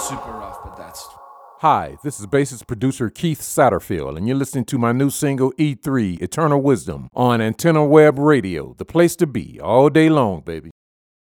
super rough, but that's... Hi, this is bassist producer Keith Satterfield, and you're listening to my new single E3, Eternal Wisdom, on Antenna Web Radio, the place to be all day long, baby.